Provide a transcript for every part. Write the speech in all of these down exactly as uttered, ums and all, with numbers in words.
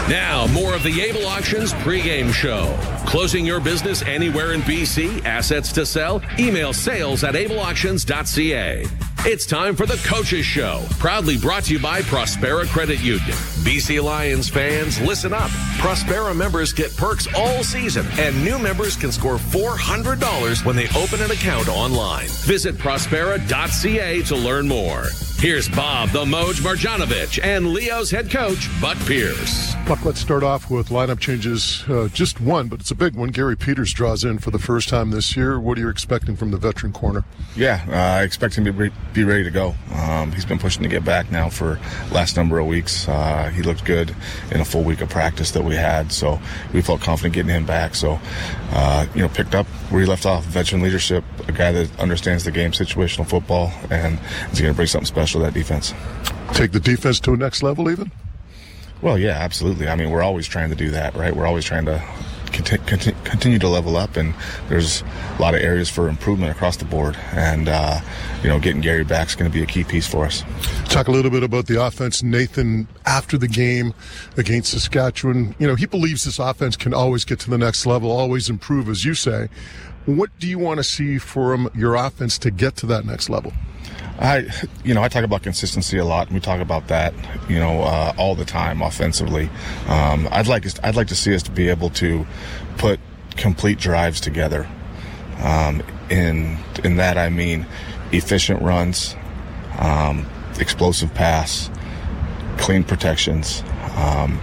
Now, more of the Able Auctions pregame show. Closing your business anywhere in B C? Assets to sell? Email sales at able auctions dot c a. It's time for the Coaches Show, proudly brought to you by Prospera Credit Union. B C Lions fans, listen up. Prospera members get perks all season, and new members can score four hundred dollars when they open an account online. Visit prospera dot c a to learn more. Here's Bob the Moj Marjanovic and Leo's head coach, Buck Pierce. Buck, let's start off with lineup changes. Uh, just one, but it's a big one. Gary Peters draws in for the first time this year. What are you expecting from the veteran corner? Yeah, uh, I expect him to be, be ready to go. Um, he's been pushing to get back now for last number of weeks. Uh, he looked good in a full week of practice that we had, so we felt confident getting him back. So, uh, you know, picked up where he left off. Veteran leadership, a guy that understands the game, situational football, and is going to bring something special to that defense. Take the defense to a next level even? Well, yeah, absolutely. I mean, we're always trying to do that, right? We're always trying to conti- continue to level up, and there's a lot of areas for improvement across the board. And, uh, you know, getting Gary back is going to be a key piece for us. Talk a little bit about the offense. Nathan, after the game against Saskatchewan, you know, he believes this offense can always get to the next level, always improve, as you say. What do you want to see from your offense to get to that next level? I, you know, I talk about consistency a lot, and we talk about that, you know, uh, all the time offensively. Um, I'd like us, I'd like to see us to be able to put complete drives together. Um, in in that I mean efficient runs, um, explosive pass, clean protections, um,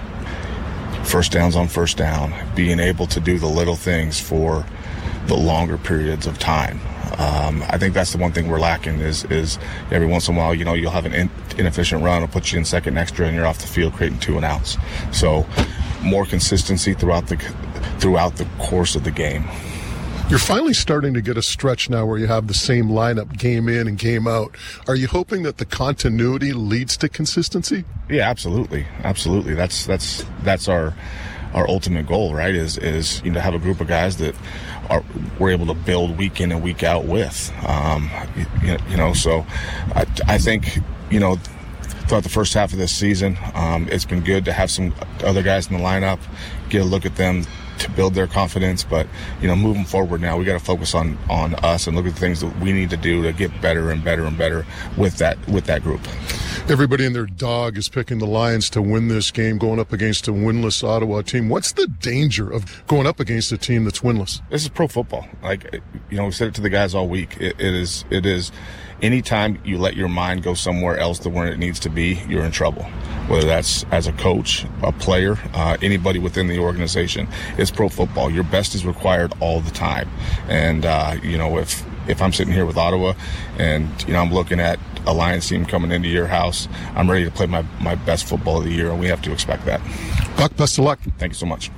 first downs on first down, being able to do the little things for the longer periods of time. Um, I think that's the one thing we're lacking is is every once in a while, you know, you'll have an in, inefficient run, it'll put you in second extra, and you're off the field creating two and outs. So more consistency throughout the throughout the course of the game. You're finally starting to get a stretch now where you have the same lineup game in and game out. Are you hoping that the continuity leads to consistency? Yeah, absolutely, absolutely. That's that's that's our our ultimate goal, right? Is is you know have a group of guys that are we're able to build week in and week out with. Um, you, you know, so I, I think you know throughout the first half of this season, um, it's been good to have some other guys in the lineup, get a look at them to build their confidence. But you know, moving forward now, we got to focus on on us and look at the things that we need to do to get better and better and better with that with that group. Everybody and their dog is picking the Lions to win this game, going up against a winless Ottawa team. What's the danger of going up against a team that's winless? This is pro football. Like, you know, we said it to the guys all week. It, it is, it is, anytime you let your mind go somewhere else than where it needs to be, you're in trouble. Whether that's as a coach, a player, uh, anybody within the organization, it's pro football. Your best is required all the time. And, uh, you know, if, if I'm sitting here with Ottawa and, you know, I'm looking at a Lions team coming into your house, I'm ready to play my, my best football of the year, and we have to expect that. Buck, best of luck. Thank you so much.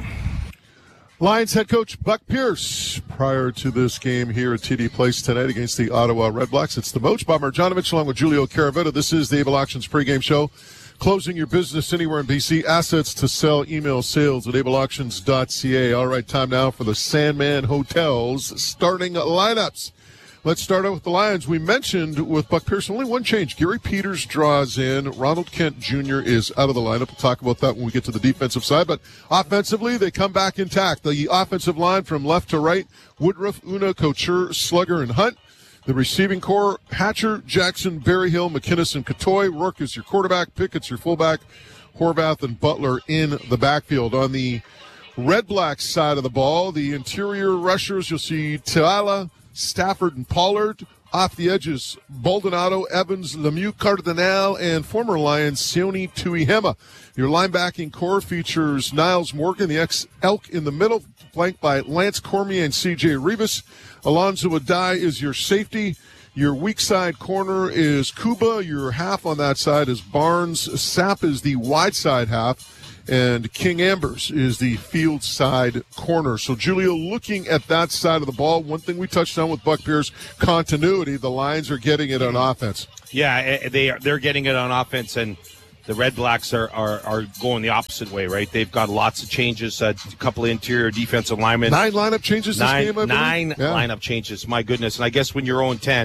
Lions head coach Buck Pierce prior to this game here at T D Place tonight against the Ottawa Redblacks. It's the Moj, Bob Marjanovic, along with Julio Caravetta. This is the Able Auctions pregame show. Closing your business anywhere in B C. Assets to sell. Email sales at able auctions dot c a. All right, time now for the Sandman Hotels starting lineups. Let's start out with the Lions. We mentioned with Buck Pierce, only one change. Gary Peters draws in. Ronald Kent Junior is out of the lineup. We'll talk about that when we get to the defensive side. But offensively, they come back intact. The offensive line from left to right, Woodruff, Una, Couture, Slugger, and Hunt. The receiving core, Hatcher, Jackson, Berryhill, McInnes, and Katoy. Rourke is your quarterback. Pickett's your fullback. Horvath and Butler in the backfield. On the Red Black side of the ball, the interior rushers, you'll see Teala, Stafford, and Pollard. Off the edges, Baldonado, Evans, Lemieux, Cardinal, and former Lions Sione Tuihema. Your linebacking core features Niles Morgan, the ex-Elk in the middle, flanked by Lance Cormier and C J Rivas. Alonzo Adai is your safety. Your weak side corner is Kuba. Your half on that side is Barnes. Sapp is the wide side half. And King Ambers is the field side corner. So, Julio, looking at that side of the ball, one thing we touched on with Buck Pierce, continuity. The Lions are getting it on offense. Yeah, they are, they're getting it on offense, and the Red Blacks are, are, are going the opposite way, right? They've got lots of changes, uh, a couple of interior defensive linemen. Nine lineup changes this nine, game, I Nine yeah. lineup changes, my goodness. And I guess when you're oh and ten,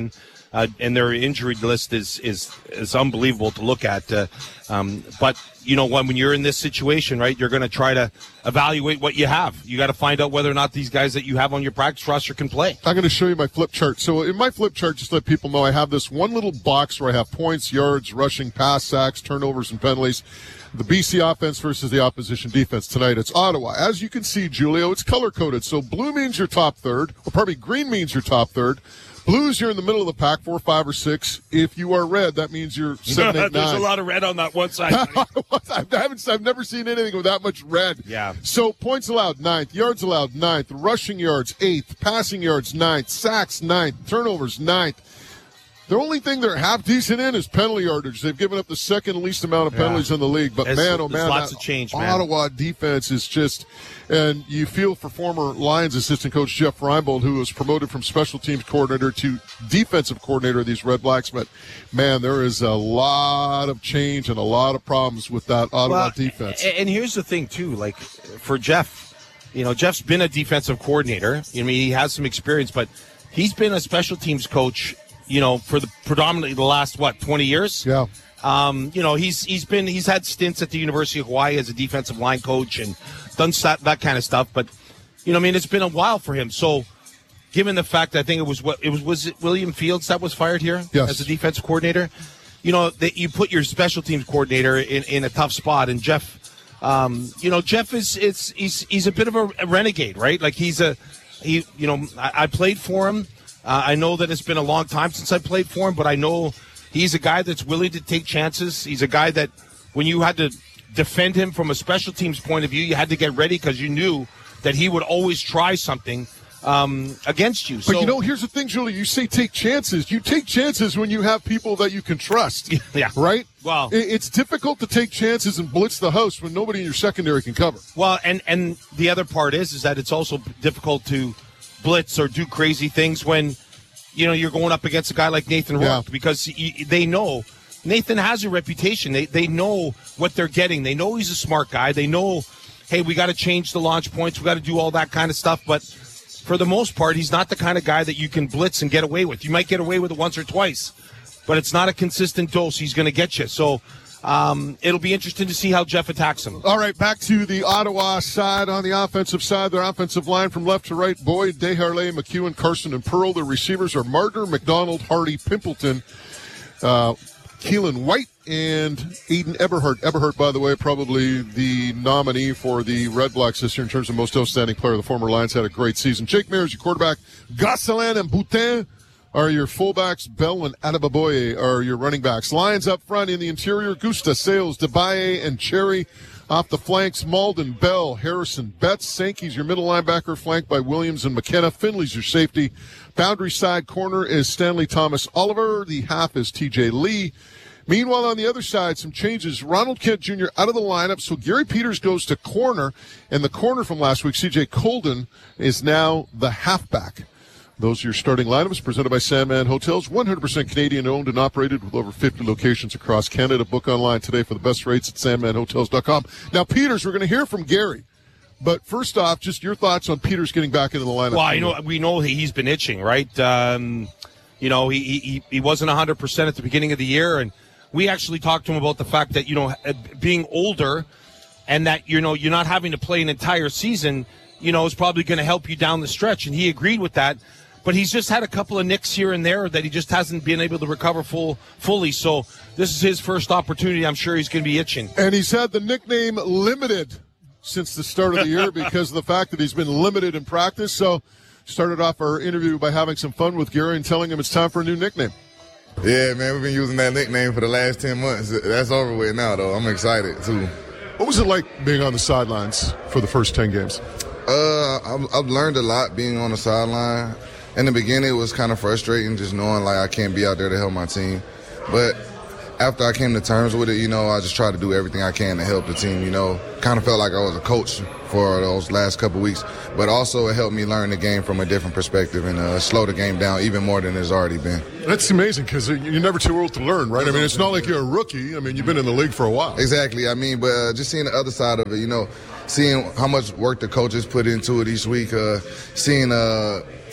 uh, and their injury list is is is unbelievable to look at. Uh, um, but you know, when when you're in this situation, right, you're going to try to evaluate what you have. You got to find out whether or not these guys that you have on your practice roster can play. I'm going to show you my flip chart. So in my flip chart, just to let people know, I have this one little box where I have points, yards, rushing, pass, sacks, turnovers, and penalties. The B C offense versus the opposition defense tonight. It's Ottawa. As you can see, Julio, it's color-coded. So blue means your top third, or pardon me, green means your top third. Blues, you're in the middle of the pack, four, five, or six. If you are red, that means you're seven, eight, nine. There's a lot of red on that one side. I haven't, I've never seen anything with that much red. Yeah. So points allowed, ninth. Yards allowed, ninth. Rushing yards, eighth. Passing yards, ninth. Sacks, ninth. Turnovers, ninth. The only thing they're half decent in is penalty yardage. They've given up the second least amount of penalties yeah. in the league. But, it's, man, oh, man, lots of change, man. Ottawa defense is just – and you feel for former Lions assistant coach Jeff Reinbold, who was promoted from special teams coordinator to defensive coordinator of these Red Blacks. But, man, there is a lot of change and a lot of problems with that Ottawa well, defense. And here's the thing, too. Like, for Jeff, you know, Jeff's been a defensive coordinator. I mean, he has some experience, but he's been a special teams coach – you know, for the predominantly the last, what, twenty years? Yeah. Um, you know, he's he's been he's had stints at the University of Hawaii as a defensive line coach and done that, that kind of stuff. But, you know, I mean, it's been a while for him. So, given the fact, I think it was what it was was it William Fields that was fired here yes. as a defensive coordinator. You know, that you put your special teams coordinator in, in a tough spot, and Jeff, um, you know, Jeff is it's he's he's a bit of a, a renegade, right? Like he's a he, you know, I, I played for him. Uh, I know that it's been a long time since I played for him, but I know he's a guy that's willing to take chances. He's a guy that when you had to defend him from a special teams point of view, you had to get ready because you knew that he would always try something um, against you. But, so, you know, here's the thing, Julie. You say take chances. You take chances when you have people that you can trust. Yeah. Right? Well, it's difficult to take chances and blitz the house when nobody in your secondary can cover. Well, and, and the other part is, is that it's also difficult to blitz or do crazy things when, you know, you're going up against a guy like Nathan Rourke yeah. because he, they know Nathan has a reputation. They they know what they're getting. They know he's a smart guy. They know, hey, we got to change the launch points. We got to do all that kind of stuff. But for the most part, he's not the kind of guy that you can blitz and get away with. You might get away with it once or twice, but it's not a consistent dose he's going to get you. So Um, it'll be interesting to see how Jeff attacks him. All right, back to the Ottawa side. On the offensive side, their offensive line from left to right, Boyd, Desharnais, McEwen, Carson, and Pearl. Their receivers are Martin, McDonald, Hardy, Pimpleton, uh, Keelan White, and Aiden Eberhardt. Eberhardt, by the way, probably the nominee for the Red Blacks this year in terms of most outstanding player. The former Lions had a great season. Jake Mayer is your quarterback. Gosselin and Boutin are your fullbacks. Bell and Adebaboye are your running backs. Lions up front in the interior, Gusta, Sales, Debaye, and Cherry. Off the flanks, Malden, Bell, Harrison, Betts. Sankey's your middle linebacker, flanked by Williams and McKenna. Finley's your safety. Boundary side corner is Stanley Thomas Oliver. The half is T J Lee. Meanwhile, on the other side, some changes. Ronald Kent Junior out of the lineup, so Gary Peters goes to corner, and the corner from last week, C J Colden, is now the halfback. Those are your starting lineups presented by Sandman Hotels, one hundred percent Canadian owned and operated with over fifty locations across Canada. Book online today for the best rates at sandman hotels dot com. Now, Peters, we're going to hear from Gary. But first off, just your thoughts on Peters getting back into the lineup. Well, you know, we know he's been itching, right? Um, you know, he, he, he wasn't one hundred percent at the beginning of the year, and we actually talked to him about the fact that, you know, being older and that, you know, you're not having to play an entire season, you know, is probably going to help you down the stretch, and he agreed with that. But he's just had a couple of nicks here and there that he just hasn't been able to recover full fully. So this is his first opportunity. I'm sure he's going to be itching. And he's had the nickname Limited since the start of the year because of the fact that he's been limited in practice. So started off our interview by having some fun with Gary and telling him it's time for a new nickname. Yeah, man, we've been using that nickname for the last ten months. That's over with now, though. I'm excited, too. What was it like being on the sidelines for the first ten games? Uh, I've, I've learned a lot being on the sideline. In the beginning, it was kind of frustrating just knowing, like, I can't be out there to help my team. But after I came to terms with it, you know, I just tried to do everything I can to help the team, you know. Kind of felt like I was a coach for those last couple weeks. But also it helped me learn the game from a different perspective and uh, slow the game down even more than it's already been. That's amazing because you're never too old to learn, right? I mean, it's not like you're a rookie. I mean, you've been in the league for a while. Exactly. I mean, but uh, just seeing the other side of it, you know, seeing how much work the coaches put into it each week, uh, seeing uh,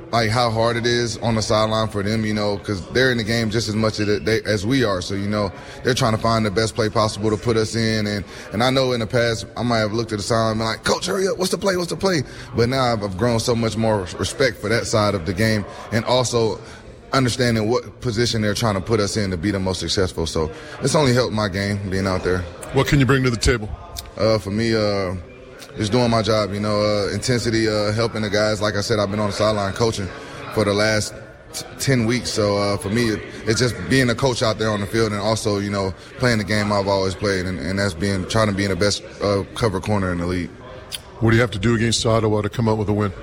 like how hard it is on the sideline for them, you know, because they're in the game just as much as, they, as we are. So, you know, they're trying to find the best play possible to put us in. And, and I know in the past I might have looked at the sideline and been like, Coach, hurry up. What's the play? What's the play? But now I've, I've grown so much more respect for that side of the game and also understanding what position they're trying to put us in to be the most successful. So it's only helped my game being out there. What can you bring to the table? Uh, for me, uh, just doing my job, you know, uh, intensity, uh, helping the guys. Like I said, I've been on the sideline coaching for the last t- ten weeks. So uh, for me, it, it's just being a coach out there on the field and also, you know, playing the game I've always played, and, and that's being trying to be in the best uh, cover corner in the league. What do you have to do against Ottawa to come out with a win?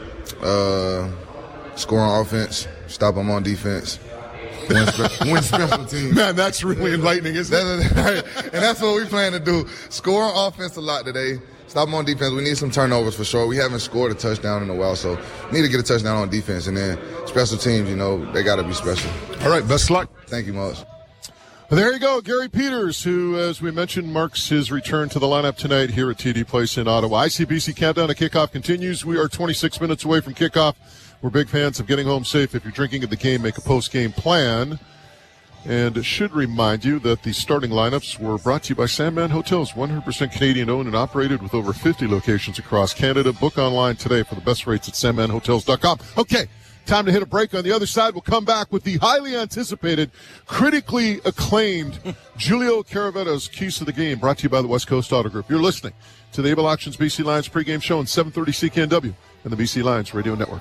Uh, score on offense, stop them on defense. Win, spe- win special teams. Man, that's really enlightening, isn't it? And that's what we plan to do. Score on offense a lot today. Stop them on defense. We need some turnovers for sure. We haven't scored a touchdown in a while, so we need to get a touchdown on defense. And then special teams, you know, they got to be special. All right, best luck. Thank you much. There you go, Gary Peters, who, as we mentioned, marks his return to the lineup tonight here at T D Place in Ottawa. I C B C Countdown to Kickoff continues. We are twenty-six minutes away from kickoff. We're big fans of getting home safe. If you're drinking at the game, make a post-game plan. And it should remind you that the starting lineups were brought to you by Sandman Hotels, one hundred percent Canadian-owned and operated with over fifty locations across Canada. Book online today for the best rates at sandman hotels dot com. Okay, time to hit a break. On the other side, we'll come back with the highly anticipated, critically acclaimed Julio Caravetta's Keys to the Game, brought to you by the West Coast Auto Group. You're listening to the Able Auctions B C Lions pregame show on seven thirty C K N W and the B C Lions Radio Network.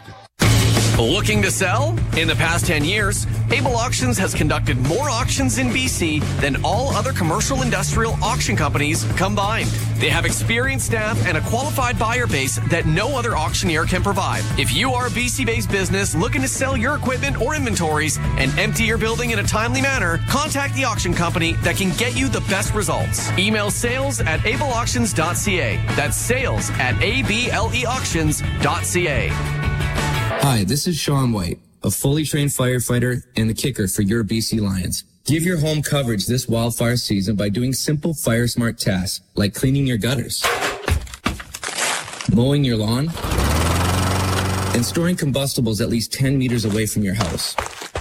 Looking to sell? In the past ten years, Able Auctions has conducted more auctions in B C than all other commercial industrial auction companies combined. They have experienced staff and a qualified buyer base that no other auctioneer can provide. If you are a B C-based business looking to sell your equipment or inventories and empty your building in a timely manner, contact the auction company that can get you the best results. Email sales at able auctions dot c a. That's sales at able auctions dot c a. Hi, this is Sean White, a fully trained firefighter and the kicker for your B C Lions. Give your home coverage this wildfire season by doing simple fire smart tasks like cleaning your gutters, mowing your lawn, and storing combustibles at least ten meters away from your house.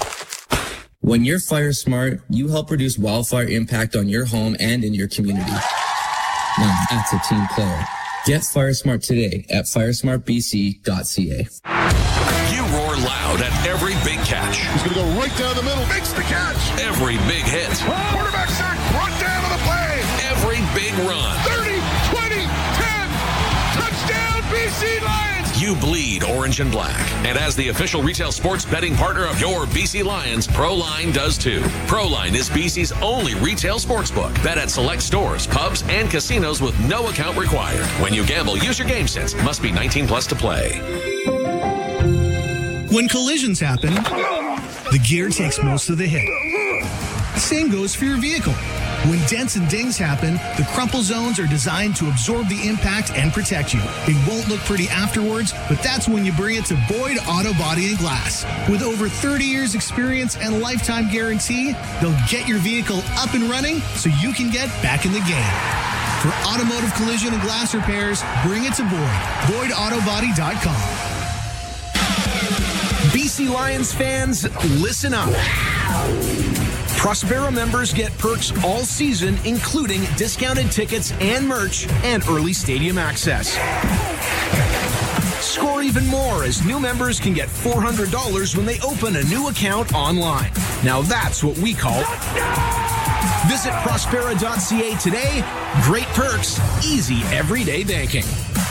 When you're fire smart, you help reduce wildfire impact on your home and in your community. Now that's a team player. Get Fire Smart today at fire smart b c dot c a. You roar loud at every big catch. He's going to go right down the middle. Makes the catch. Every big hit. Quarterback sack. Brought down on the play. Every big run. thirty, twenty, ten. Touchdown, B C Lions. You bleed orange and black. And as the official retail sports betting partner of your B C Lions, ProLine does too. ProLine is B C's only retail sportsbook. Bet at select stores, pubs, and casinos with no account required. When you gamble, use your game sense. Must be nineteen plus to play. When collisions happen, the gear takes most of the hit. Same goes for your vehicle. When dents and dings happen, the crumple zones are designed to absorb the impact and protect you. It won't look pretty afterwards, but that's when you bring it to Boyd Auto Body and Glass. With over thirty years experience and lifetime guarantee, they'll get your vehicle up and running so you can get back in the game. For automotive collision and glass repairs, bring it to Boyd. boyd auto body dot com. B C Lions fans, listen up. Prospera members get perks all season, including discounted tickets and merch and early stadium access. Score even more as new members can get four hundred dollars when they open a new account online. Now that's what we call visit prospera dot c a today. Great perks, easy everyday banking.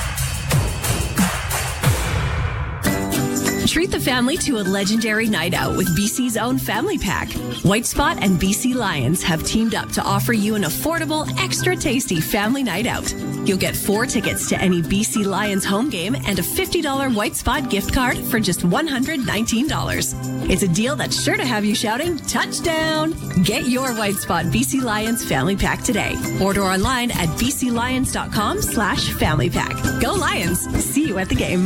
Treat the family to a legendary night out with B C's own Family Pack. White Spot and B C Lions have teamed up to offer you an affordable, extra tasty family night out. You'll get four tickets to any B C Lions home game and a fifty dollars White Spot gift card for just one hundred nineteen dollars. It's a deal that's sure to have you shouting, touchdown! Get your White Spot B C Lions Family Pack today. Order online at b c lions dot com slash family pack. Go Lions! See you at the game.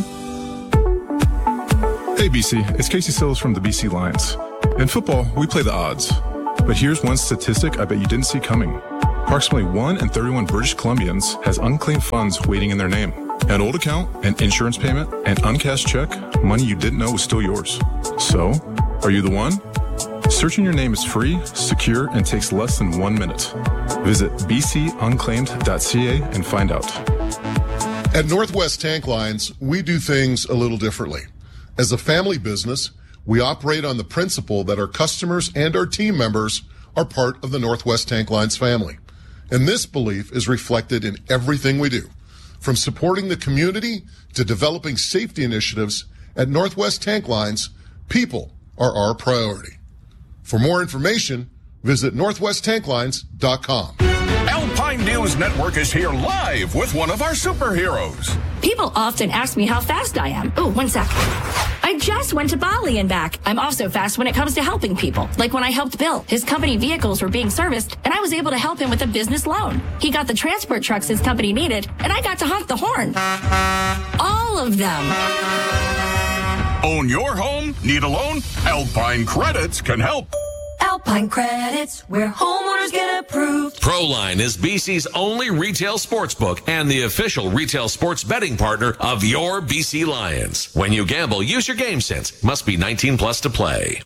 Hey B C, it's Casey Sills from the B C Lions. In football, we play the odds. But here's one statistic I bet you didn't see coming. Approximately one in thirty-one British Columbians has unclaimed funds waiting in their name. An old account, an insurance payment, an uncashed check, money you didn't know was still yours. So, are you the one? Searching your name is free, secure, and takes less than one minute. Visit b c unclaimed dot c a and find out. At Northwest Tank Lines, we do things a little differently. As a family business, we operate on the principle that our customers and our team members are part of the Northwest Tank Lines family. And this belief is reflected in everything we do. From supporting the community to developing safety initiatives, at Northwest Tank Lines, people are our priority. For more information, visit northwest tank lines dot com. Alpine News Network is here live with one of our superheroes. People often ask me how fast I am. Oh, one sec. I just went to Bali and back. I'm also fast when it comes to helping people. Like when I helped Bill. His company vehicles were being serviced, and I was able to help him with a business loan. He got the transport trucks his company needed, and I got to honk the horn. All of them. Own your home? Need a loan? Alpine Credits can help. Alpine Credits, where homeowners get approved. Proline is B C's only retail sports book and the official retail sports betting partner of your B C Lions. When you gamble, use your game sense. Must be nineteen plus to play.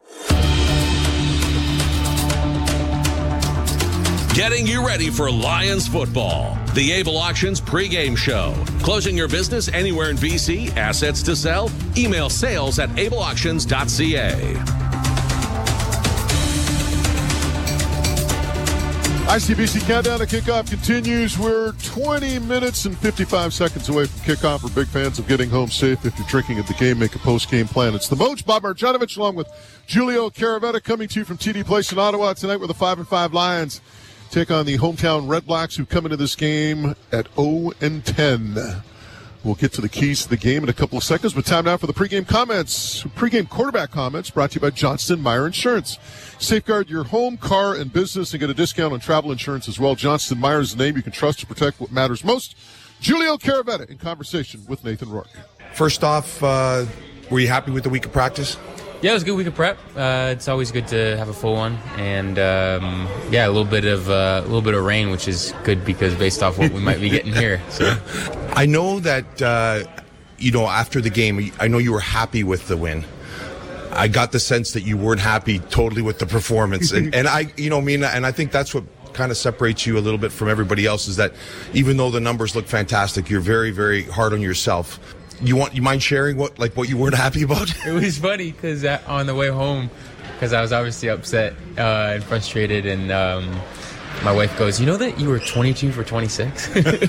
Getting you ready for Lions football. The Able Auctions pregame show. Closing your business anywhere in B C. Assets to sell? Email sales at able auctions dot c a. I C B C Countdown to Kickoff continues. We're twenty minutes and fifty-five seconds away from kickoff. We're big fans of getting home safe. If you're drinking at the game, make a post-game plan. It's the Moach, Bob Marjanovic, along with Julio Caravetta, coming to you from T D Place in Ottawa tonight, where the five and five Lions take on the hometown Red Blacks, who come into this game at oh and ten. We'll get to the keys to the game in a couple of seconds, but time now for the pregame comments. Pregame quarterback comments brought to you by Johnston Meyer Insurance. Safeguard your home, car, and business and get a discount on travel insurance as well. Johnston Meyer is the name you can trust to protect what matters most. Julio Caravetta in conversation with Nathan Rourke. First off, uh, were you happy with the week of practice? Yeah, it was a good week of prep. Uh, it's always good to have a full one, and um, yeah, a little bit of uh, a little bit of rain, which is good because based off what we might be getting here. So, I know that uh, you know after the game, I know you were happy with the win. I got the sense that you weren't happy totally with the performance, and, and I, you know, I mean, and I think that's what kind of separates you a little bit from everybody else is that even though the numbers look fantastic, you're very, very hard on yourself. You want? You mind sharing what, like, what you weren't happy about? It was funny because on the way home, because I was obviously upset uh, and frustrated, and um, my wife goes, "You know that you were twenty-two for twenty-six?"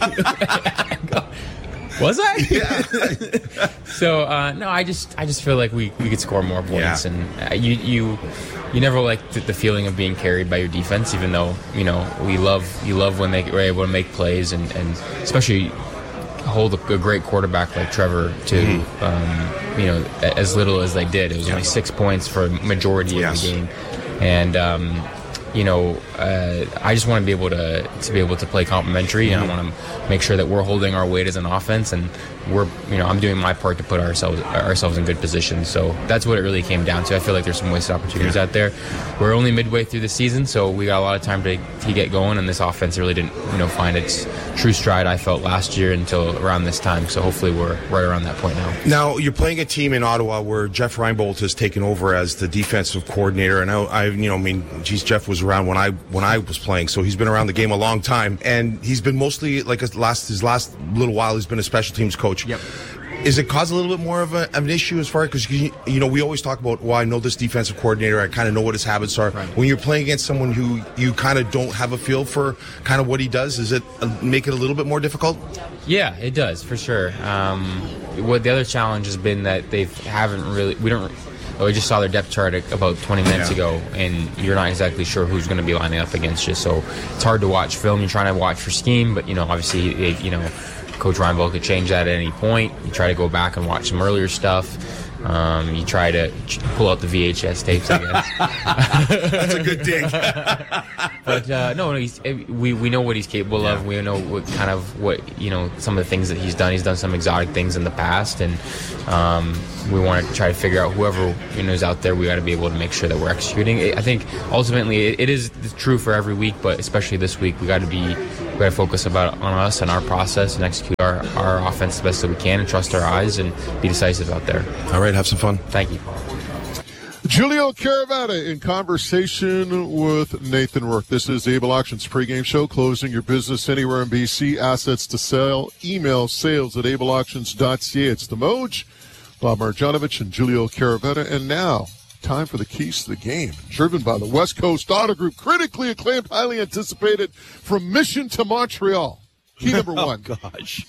I go, was I? Yeah. so uh, no, I just I just feel like we, we could score more points, yeah. and uh, you you you never like the, the feeling of being carried by your defense, even though you know we love you love when they were able to make plays and, and especially hold a, a great quarterback like Trevor to mm-hmm. um, you know as little as they did. It was yeah. only six points for a majority yes. of the game, and um, you know uh, I just want to be able to to be able to play complementary, mm-hmm. and I want to make sure that we're holding our weight as an offense, and we're you know I'm doing my part to put ourselves ourselves in good position. So that's what it really came down to. I feel like there's some wasted opportunities yeah. out there. We're only midway through the season, so we got a lot of time to, to get going, and this offense really didn't you know find its true stride, I felt, last year until around this time. So hopefully we're right around that point now. Now you're playing a team in Ottawa where Jeff Reinbold has taken over as the defensive coordinator, and I, I you know I mean geez Jeff was around when I when I was playing, so he's been around the game a long time, and he's been mostly like his last his last little while he's been a special teams coach. Yep. Is it caused a little bit more of, a, of an issue as far as, because you, you know, we always talk about, well, I know this defensive coordinator, I kind of know what his habits are. Right. When you're playing against someone who you kind of don't have a feel for kind of what he does, does it make it a little bit more difficult? Yeah, it does, for sure. Um, what the other challenge has been that they haven't really, we don't, well, we just saw their depth chart about twenty minutes yeah. ago, and you're not exactly sure who's going to be lining up against you. So it's hard to watch film. You're trying to watch for scheme, but, you know, obviously, it, you know, Coach Reinbold could change that at any point. You try to go back and watch some earlier stuff. Um, you try to pull out the V H S tapes, I guess. That's a good dig. But uh, no, he's, we we know what he's capable yeah. of. We know what kind of what you know some of the things that he's done. He's done some exotic things in the past, and um, we want to try to figure out whoever you know is out there. We got to be able to make sure that we're executing. I think ultimately it is true for every week, but especially this week, we got to be we got to focus about on us and our process and execute our, our offense the best that we can and trust our eyes and be decisive out there. All right, have some fun. Thank you. Julio Caravetta in conversation with Nathan Rourke. This is the Able Auctions pregame show, closing your business anywhere in B C. Assets to sell. Email sales at able auctions dot c a. It's the Moj, Bob Marjanovic, and Julio Caravetta. And now, time for the keys to the game. Driven by the West Coast Auto Group, critically acclaimed, highly anticipated, from Mission to Montreal. Key number one. Oh, gosh.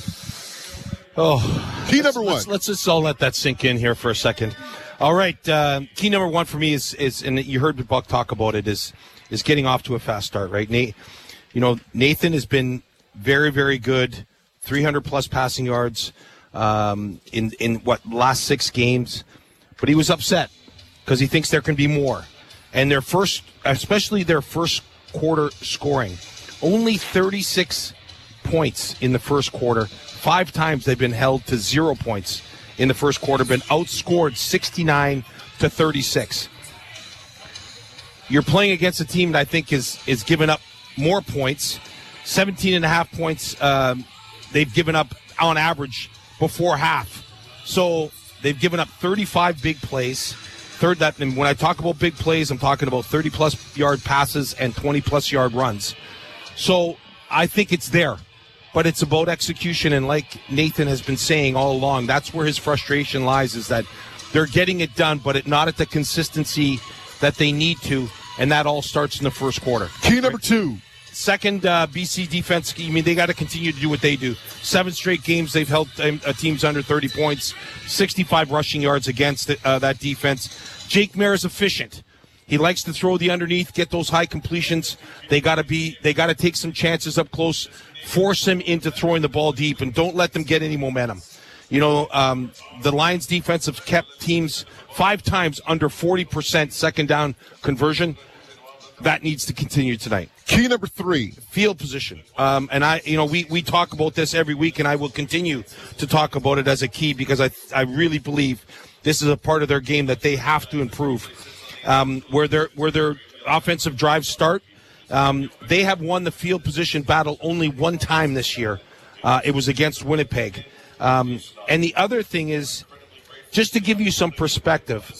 Oh, key number one. Let's, let's just all let that sink in here for a second. All right, uh, key number one for me is, is, and you heard Buck talk about it, is is getting off to a fast start, right? Nate, you know, Nathan has been very, very good, three hundred plus passing yards um, in, in, what, last six games. But he was upset because he thinks there can be more. And their first, especially their first quarter scoring, only thirty-six points in the first quarter. Five times they've been held to zero points in the first quarter, been outscored sixty-nine to thirty-six. You're playing against a team that I think is is given up more points, seventeen and a half points um, they've given up on average before half. So they've given up thirty-five big plays. Third, that, and when I talk about big plays, I'm talking about thirty plus yard passes and twenty plus yard runs. So I think it's there. But it's about execution, and like Nathan has been saying all along, that's where his frustration lies, is that they're getting it done, but it, not at the consistency that they need to, and that all starts in the first quarter. Key number two. Second, uh, B C defense, I mean, they got to continue to do what they do. Seven straight games they've held um, uh, teams under thirty points, sixty-five rushing yards against the, uh, that defense. Jake Maier is efficient. He likes to throw the underneath, get those high completions. They got to be, they got to take some chances up close, force him into throwing the ball deep, and don't let them get any momentum. You know, um, the Lions defense have kept teams five times under forty percent second down conversion. That needs to continue tonight. Key number three. Field position. Um, and I, you know, we, we talk about this every week, and I will continue to talk about it as a key because I, I really believe this is a part of their game that they have to improve. Um, where their where their offensive drives start, um, they have won the field position battle only one time this year. Uh, it was against Winnipeg. Um, and the other thing is, just to give you some perspective,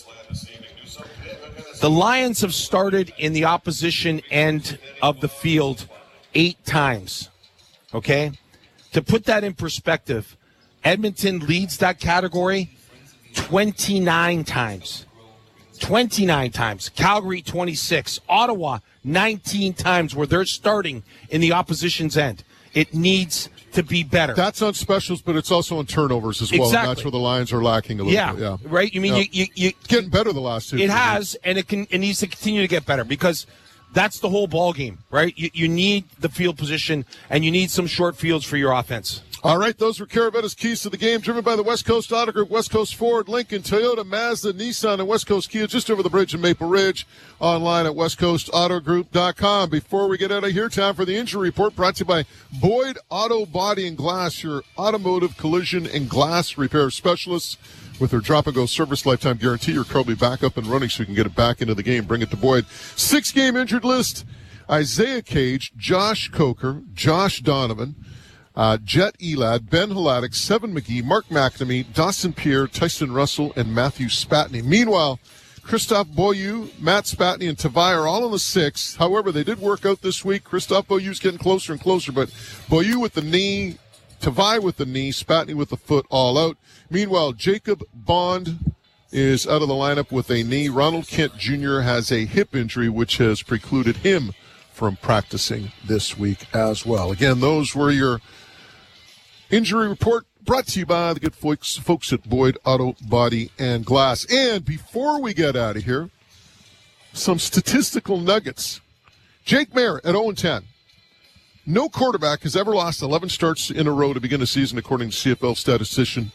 the Lions have started in the opposition end of the field eight times. Okay? To put that in perspective, Edmonton leads that category twenty-nine times. twenty-nine times. Calgary, twenty-six. Ottawa, nineteen times where they're starting in the opposition's end. It needs to be better. That's on specials, but it's also on turnovers as well. Exactly. And that's where the Lions are lacking a little yeah, bit. Yeah, right? You mean, yeah. you, you, you getting better the last two. It has, and it can. It needs to continue to get better because that's the whole ball game, right? You, you need the field position, and you need some short fields for your offense. All right, those were Caravetta's keys to the game, driven by the West Coast Auto Group, West Coast Ford, Lincoln, Toyota, Mazda, Nissan, and West Coast Kia, just over the bridge in Maple Ridge, online at west coast auto group dot com. Before we get out of here, time for the injury report, brought to you by Boyd Auto Body and Glass, your automotive collision and glass repair specialists. With their drop-and-go service lifetime guarantee, your car will be back up and running so you can get it back into the game. Bring it to Boyd. Six-game injured list: Isaiah Cage, Josh Coker, Josh Donovan, Uh, Jet Elad, Ben Hladek, Seven McGee, Mark McNamee, Dawson Pierre, Tyson Russell, and Matthew Spatney. Meanwhile, Christophe Beaulieu, Matt Spatney, and Tavai are all in the six. However, they did work out this week. Christophe Beaulieu's getting closer and closer, but Beaulieu with the knee, Tavai with the knee, Spatney with the foot, all out. Meanwhile, Jacob Bond is out of the lineup with a knee. Ronald Kent Junior has a hip injury, which has precluded him from practicing this week as well. Again, those were your injury report, brought to you by the good folks, folks at Boyd Auto Body and Glass. And before we get out of here, some statistical nuggets. Jake Maier at oh and ten. No quarterback has ever lost eleven starts in a row to begin a season, according to C F L statistician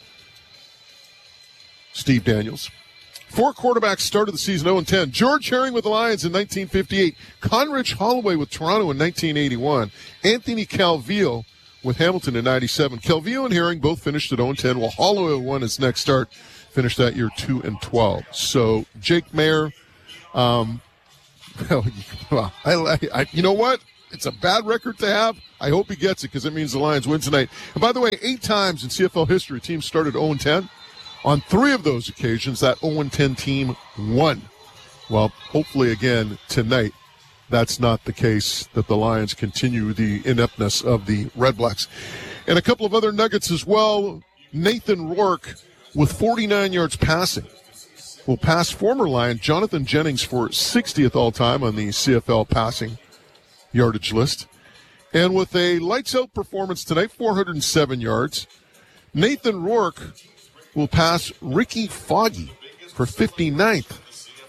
Steve Daniels. Four quarterbacks started the season oh and ten. George Herring with the Lions in nineteen fifty-eight. Conrich Holloway with Toronto in nineteen eighty-one. Anthony Calvillo with Hamilton in ninety-seven. Calvillo and Herring both finished at oh and ten, while Holloway won his next start, finished that year two and twelve. So Jake Maier, um, well, I, I, you know what? It's a bad record to have. I hope he gets it because it means the Lions win tonight. And by the way, eight times in C F L history, teams started oh and ten. On three of those occasions, that oh and ten team won. Well, hopefully again tonight, that's not the case, that the Lions continue the ineptness of the Red Blacks. And a couple of other nuggets as well. Nathan Rourke with forty-nine yards passing will pass former Lion Jonathan Jennings for sixtieth all-time on the C F L passing yardage list. And with a lights-out performance tonight, four hundred seven yards, Nathan Rourke will pass Ricky Foggy for fifty-ninth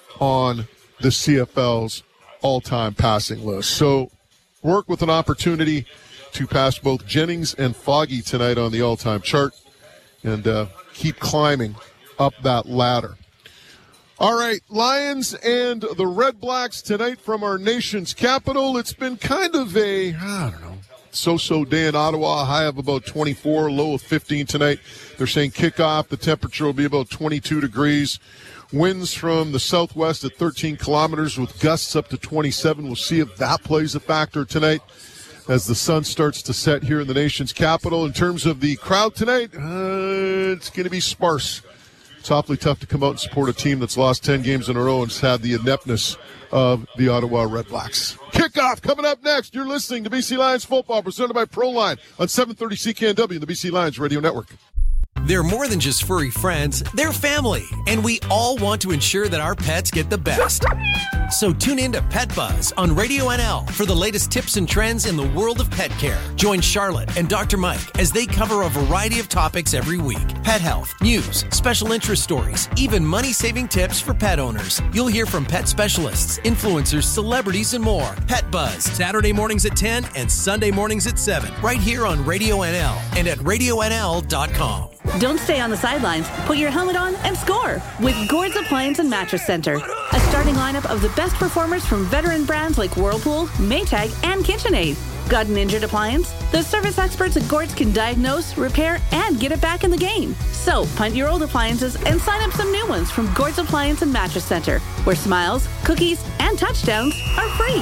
on the C F L's all-time passing list. So Rourke with an opportunity to pass both Jennings and Foggy tonight on the all-time chart and uh, keep climbing up that ladder. All right, Lions and the Red Blacks tonight from our nation's capital. It's been kind of a, I don't know, so-so day in Ottawa, high of about twenty-four, low of fifteen tonight. They're saying kickoff, the temperature will be about twenty-two degrees. Winds from the southwest at thirteen kilometers with gusts up to twenty-seven. We'll see if that plays a factor tonight as the sun starts to set here in the nation's capital. In terms of the crowd tonight, uh, it's going to be sparse. It's awfully tough to come out and support a team that's lost ten games in a row and has had the ineptness of the Ottawa Red Blacks. Kickoff coming up next. You're listening to B C Lions Football, presented by Proline on seven thirty C K N W and the B C Lions Radio Network. They're more than just furry friends, they're family, and we all want to ensure that our pets get the best. So tune in to Pet Buzz on Radio N L for the latest tips and trends in the world of pet care. Join Charlotte and Doctor Mike as they cover a variety of topics every week. Pet health, news, special interest stories, even money-saving tips for pet owners. You'll hear from pet specialists, influencers, celebrities, and more. Pet Buzz, Saturday mornings at ten and Sunday mornings at seven, right here on Radio N L and at radio n l dot com. Don't stay on the sidelines. Put your helmet on and score with Gord's Appliance and Mattress Center. A starting lineup of the best performers from veteran brands like Whirlpool, Maytag, and KitchenAid. Got an injured appliance? The service experts at Gord's can diagnose, repair, and get it back in the game. So, punt your old appliances and sign up some new ones from Gord's Appliance and Mattress Center, where smiles, cookies, and touchdowns are free.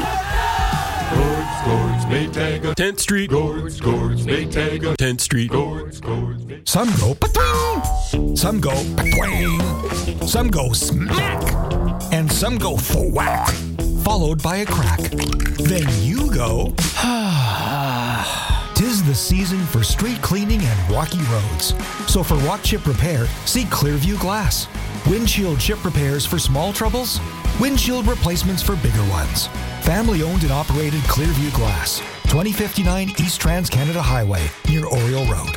Gord's, Gord's, Maytag, tenth Street. Gord's, Gord's, Maytag, tenth Street. Gord's, Gord's, Maytag. Some go pa-twing, some go pa-twang, some go smack, and some go thwack, followed by a crack. Then you go, tis the season for street cleaning and rocky roads. So for rock chip repair, see Clearview Glass. Windshield chip repairs for small troubles, windshield replacements for bigger ones. Family owned and operated Clearview Glass, twenty fifty-nine East Trans-Canada Highway, near Oriole Road.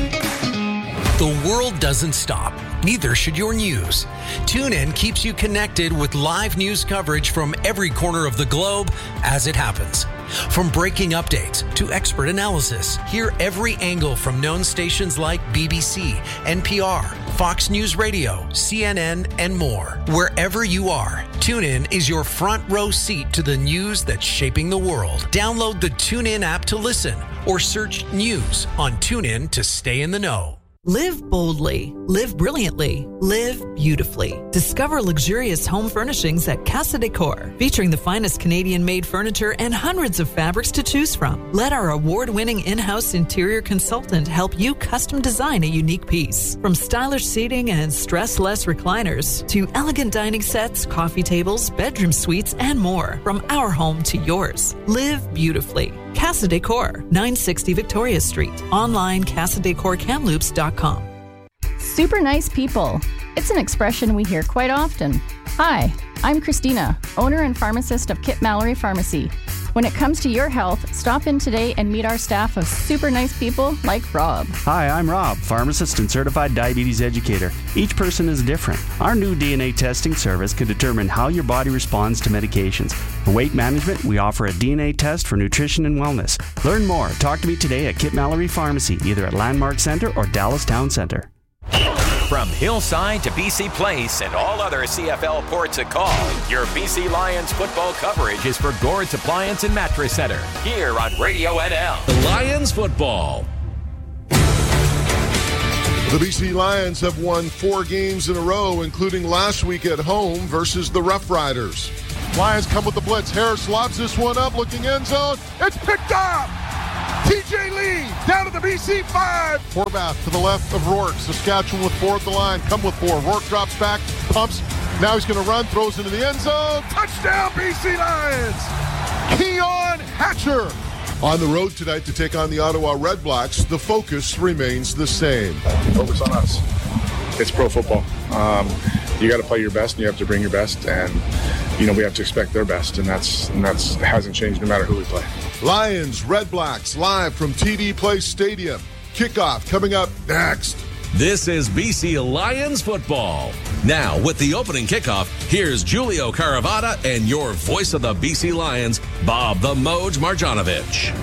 The world doesn't stop. Neither should your news. TuneIn keeps you connected with live news coverage from every corner of the globe as it happens. From breaking updates to expert analysis, hear every angle from known stations like B B C, N P R, Fox News Radio, C N N, and more. Wherever you are, TuneIn is your front row seat to the news that's shaping the world. Download the TuneIn app to listen or search news on TuneIn to stay in the know. Live boldly, live brilliantly, live beautifully. Discover luxurious home furnishings at Casa Decor, featuring the finest Canadian-made furniture and hundreds of fabrics to choose from. Let our award-winning in-house interior consultant help you custom design a unique piece. From stylish seating and stress-less recliners to elegant dining sets, coffee tables, bedroom suites, and more. From our home to yours. Live beautifully. Casa Decor, nine sixty Victoria Street. Online, casa decor kamloops dot com. Super nice people. It's an expression we hear quite often. Hi, I'm Christina, owner and pharmacist of Kit Mallory Pharmacy. When it comes to your health, stop in today and meet our staff of super nice people like Rob. Hi, I'm Rob, pharmacist and certified diabetes educator. Each person is different. Our new D N A testing service can determine how your body responds to medications. For weight management, we offer a D N A test for nutrition and wellness. Learn more. Talk to me today at Kit Mallory Pharmacy, either at Landmark Center or Dallas Town Center. From Hillside to B C Place and all other C F L ports of call, your B C Lions football coverage is for Gord's Appliance and Mattress Center, here on Radio N L. The Lions football. The B C Lions have won four games in a row, including last week at home versus the Rough Riders. Lions come with the blitz. Harris lobs this one up, looking end zone. It's picked up! T J Lee down to the B C five. Horvath to the left of Rourke. Saskatchewan with four at the line. Come with four. Rourke drops back, pumps. Now he's going to run, throws into the end zone. Touchdown, B C Lions! Keon Hatcher. On the road tonight to take on the Ottawa Red Blacks, the focus remains the same. Focus on us. It's pro football. Um, you got to play your best, and you have to bring your best, and you know we have to expect their best, and that's and that's hasn't changed no matter who we play. Lions, Red Blacks, live from T D Place Stadium. Kickoff coming up next. This is B C Lions football. Now, with the opening kickoff, here's Julio Caravata and your voice of the B C Lions, Bob the Moj Marjanovic.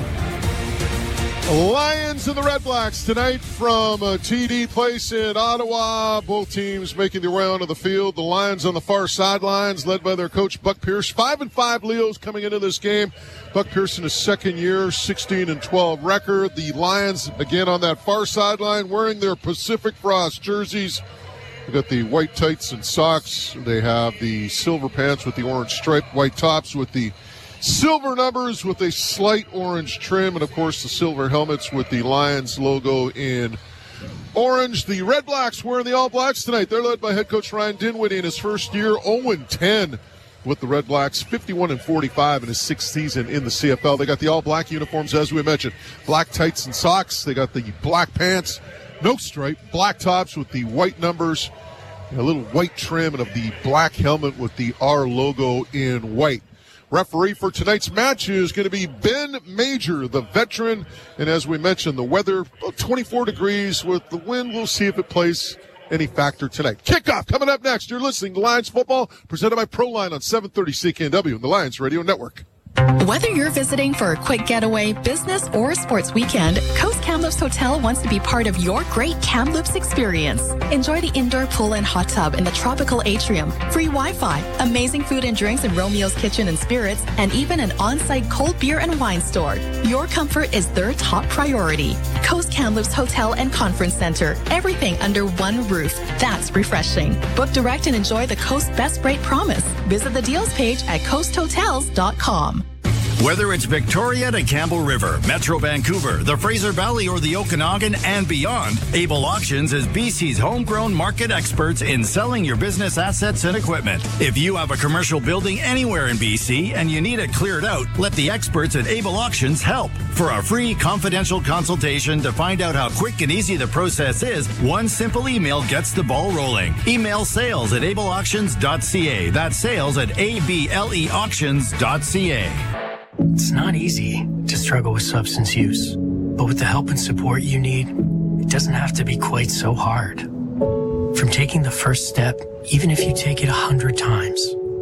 Lions and the Red Blacks tonight from uh, T D Place in Ottawa. Both teams making their way onto the field. The Lions on the far sidelines, led by their coach Buck Pierce. Five and five Leos coming into this game. Buck Pierce in his second year, sixteen and twelve record. The Lions again on that far sideline, wearing their Pacific Frost jerseys. They got the white tights and socks. They have the silver pants with the orange stripe, white tops with the silver numbers with a slight orange trim, and of course the silver helmets with the Lions logo in orange. The Red Blacks wearing the All Blacks tonight. They're led by head coach Ryan Dinwiddie in his first year, oh and ten with the Red Blacks, fifty-one and forty-five in his sixth season in the C F L. They got the all black uniforms, as we mentioned, black tights and socks. They got the black pants, no stripe, black tops with the white numbers, a little white trim, and of the black helmet with the R logo in white. Referee for tonight's match is going to be Ben Major, the veteran. And as we mentioned, the weather, about twenty-four degrees with the wind. We'll see if it plays any factor tonight. Kickoff coming up next. You're listening to Lions Football, presented by ProLine on seven thirty C K N W and the Lions Radio Network. Whether you're visiting for a quick getaway, business, or sports weekend, Coast Kamloops Hotel wants to be part of your great Kamloops experience. Enjoy the indoor pool and hot tub in the tropical atrium, free Wi-Fi, amazing food and drinks in Romeo's Kitchen and Spirits, and even an on-site cold beer and wine store. Your comfort is their top priority. Coast Kamloops Hotel and Conference Center. Everything under one roof. That's refreshing. Book direct and enjoy the Coast Best Rate Promise. Visit the deals page at coast hotels dot com. Whether it's Victoria to Campbell River, Metro Vancouver, the Fraser Valley, or the Okanagan and beyond, Able Auctions is B C's homegrown market experts in selling your business assets and equipment. If you have a commercial building anywhere in B C and you need it cleared out, let the experts at Able Auctions help. For a free confidential consultation to find out how quick and easy the process is, one simple email gets the ball rolling. Email sales at able auctions dot c a. That's sales at A B L E auctions dot c a. It's not easy to struggle with substance use, but with the help and support you need, it doesn't have to be quite so hard. From taking the first step, even if you take it a hundred times,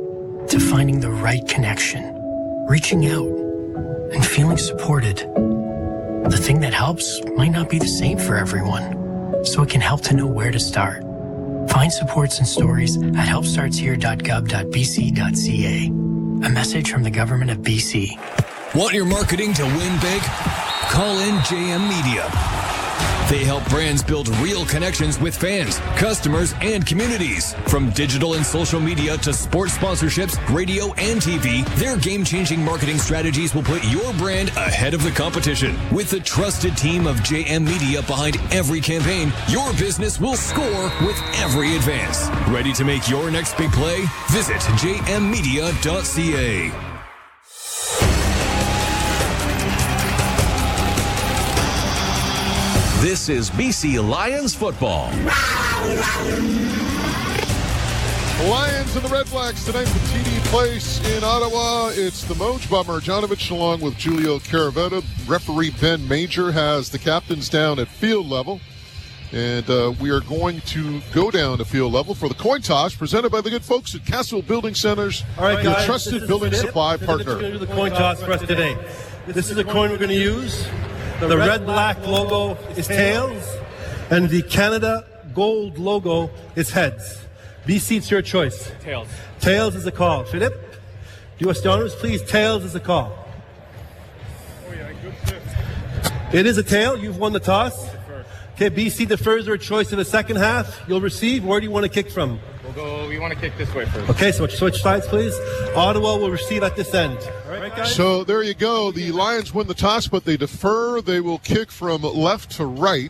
to finding the right connection, reaching out, and feeling supported. The thing that helps might not be the same for everyone, so it can help to know where to start. Find supports and stories at help starts here dot gov dot b c dot c a. A message from the government of B C. Want your marketing to win big? Call in J M Media. They help brands build real connections with fans, customers, and communities. From digital and social media to sports sponsorships, radio, and T V, their game-changing marketing strategies will put your brand ahead of the competition. With the trusted team of J M Media behind every campaign, your business will score with every advance. Ready to make your next big play? Visit j m media dot c a. This is B C Lions football. Lions and the Red Blacks tonight from T D Place in Ottawa. It's the Moj Bob Marjanovic along with Julio Caravetta. Referee Ben Major has the captains down at field level. And uh, we are going to go down to field level for the coin toss presented by the good folks at Castle Building Centers. All right, your guys, trusted building supply partner. We're going to do the coin toss for us today. This is the coin we're going to use. The, the red black logo is tails, and the Canada gold logo is heads. B C, it's your choice. Tails. Tails is the call. Philip, do us the honors, please. Tails is the call. Oh yeah, good. It is a tail. You've won the toss. Okay, B C defers their choice in the second half. You'll receive. Where do you want to kick from? We'll go, we want to kick this way first. Okay, so switch sides, please. Ottawa will receive at this end. All right, guys? So there you go. The Lions win the toss, but they defer. They will kick from left to right.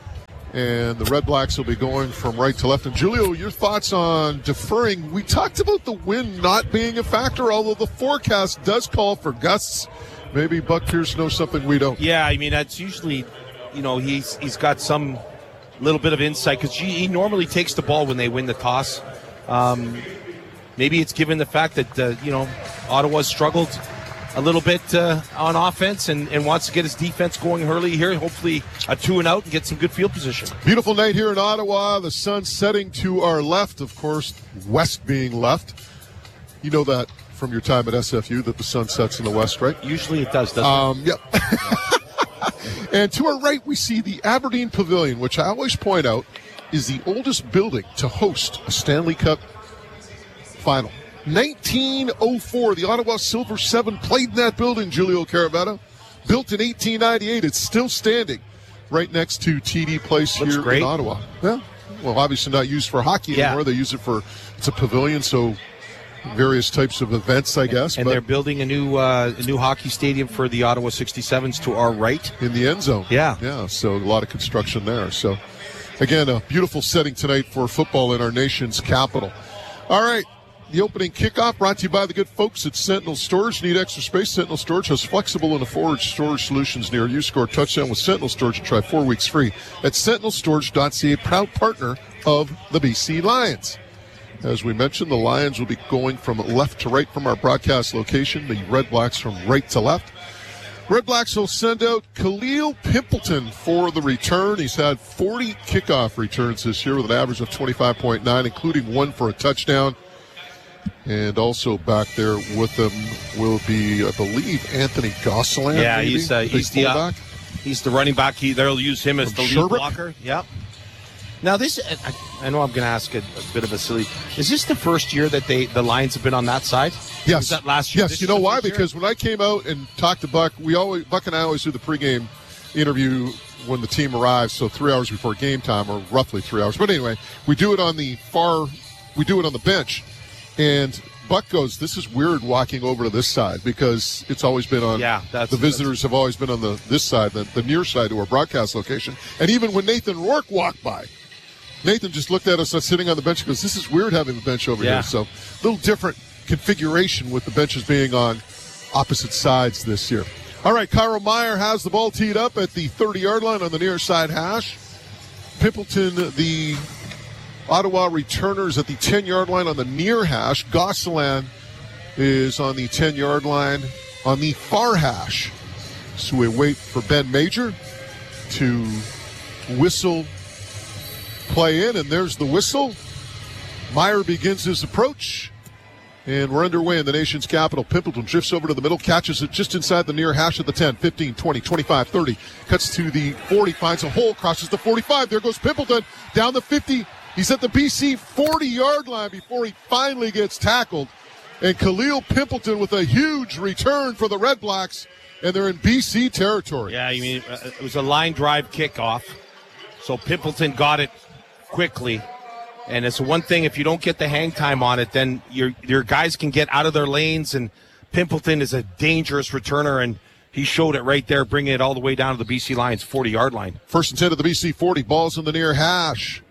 And the Red Blacks will be going from right to left. And Julio, your thoughts on deferring? We talked about the wind not being a factor, although the forecast does call for gusts. Maybe Buck Pierce knows something we don't. Yeah, I mean, that's usually, you know, he's he's got some little bit of insight because he normally takes the ball when they win the toss. Um, maybe it's given the fact that, uh, you know, Ottawa struggled a little bit uh, on offense and, and wants to get his defense going early here. Hopefully a two and out and get some good field position. Beautiful night here in Ottawa. The sun setting to our left, of course, west being left. You know that from your time at S F U that the sun sets in the west, right? Usually it does, doesn't um, it? Yep. And to our right, we see the Aberdeen Pavilion, which I always point out is the oldest building to host a Stanley Cup final. nineteen oh four, the Ottawa Silver Seven played in that building, Julio Caravetta. Built in eighteen ninety-eight. It's still standing right next to T D Place Looks here great. in Ottawa. Yeah. Well, obviously not used for hockey Yeah. anymore. They use it for, it's a pavilion, so various types of events, I guess. And but they're building a new uh, a new hockey stadium for the Ottawa sixty-sevens to our right. in the end zone. Yeah. Yeah, so a lot of construction there. So, again, a beautiful setting tonight for football in our nation's capital. All right. The opening kickoff brought to you by the good folks at Sentinel Storage. Need extra space? Sentinel Storage has flexible and affordable storage solutions near you. Score a touchdown with Sentinel Storage and try four weeks free at sentinel storage dot c a, proud partner of the B C Lions. As we mentioned, the Lions will be going from left to right from our broadcast location, the Red Blacks from right to left. Red Blacks will send out Khalil Pimpleton for the return. He's had forty kickoff returns this year with an average of twenty-five point nine, including one for a touchdown. And also back there with them will be, I believe, Anthony Gosselin. Yeah, maybe, he's uh, the he's the uh, he's the running back. He, they'll use him as From the lead Sherbrooke? blocker. Yep. Now this, I, I know I'm going to ask a, a bit of a silly. Is this the first year that they the Lions have been on that side? Yes. Was that last year? Yes. This You is know the why? first year? Because when I came out and talked to Buck, we always Buck and I always do the pregame interview when the team arrives, so three hours before game time, or roughly three hours. But anyway, we do it on the far, we do it on the bench, and Buck goes, "This is weird walking over to this side because it's always been on. Yeah, that's- the visitors have always been on the this side, the, the near side to our broadcast location. And even when Nathan Rourke walked by, Nathan just looked at us uh, sitting on the bench and goes, 'This is weird having the bench over Yeah. here.' So a little different configuration with the benches being on opposite sides this year. All right, Kyle Meyer has the ball teed up at the thirty-yard line on the near side hash. Pimpleton, the Ottawa returners at the ten-yard line on the near hash. Gosselin is on the ten-yard line on the far hash. So we wait for Ben Major to whistle play in, and there's the whistle. Meyer begins his approach, and we're underway in the nation's capital. Pimpleton drifts over to the middle, catches it just inside the near hash of the ten, fifteen, twenty, twenty-five, thirty, cuts to the forty, finds a hole, crosses the forty-five. There goes Pimpleton down the fifty. He's at the B C forty-yard line before he finally gets tackled. And Khalil Pimpleton with a huge return for the Red Blacks, and they're in B C territory. Yeah, you mean uh, it was a line drive kickoff, so Pimpleton got it quickly. And it's one thing, if you don't get the hang time on it, then your your guys can get out of their lanes, and Pimpleton is a dangerous returner, and he showed it right there, bringing it all the way down to the B C Lions forty-yard line. First and ten at the B C forty, ball's in the near hash.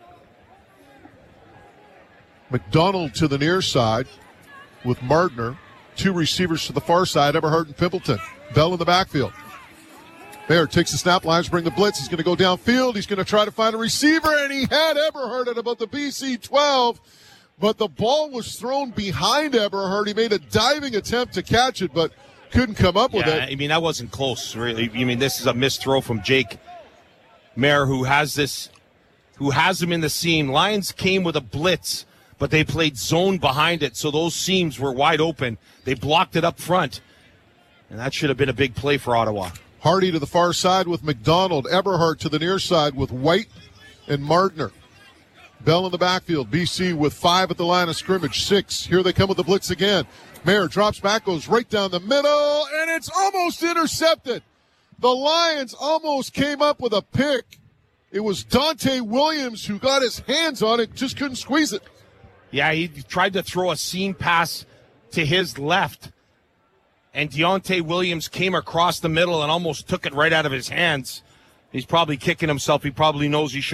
McDonald to the near side with Mardner. Two receivers to the far side, Eberhardt and Pimpleton. Bell in the backfield. Bear takes the snap, Lions bring the blitz. He's going to go downfield. He's going to try to find a receiver, and he had Eberhardt at about the B C twelve. But the ball was thrown behind Eberhardt. He made a diving attempt to catch it, but couldn't come up with Yeah, it. I mean, that wasn't close, really. I mean, this is a missed throw from Jake Mayer, who has this, who has him in the seam. Lions came with a blitz, but they played zone behind it, so those seams were wide open. They blocked it up front, and that should have been a big play for Ottawa. Hardy to the far side with McDonald. Eberhardt to the near side with White and Mardner. Bell in the backfield. B C with five at the line of scrimmage. Six. Here they come with the blitz again. Mayer drops back, goes right down the middle, and it's almost intercepted. The Lions almost came up with a pick. It was Dante Williams who got his hands on it, just couldn't squeeze it. Yeah, he tried to throw a seam pass to his left, and Deontay Williams came across the middle and almost took it right out of his hands. He's probably kicking himself. He probably knows he should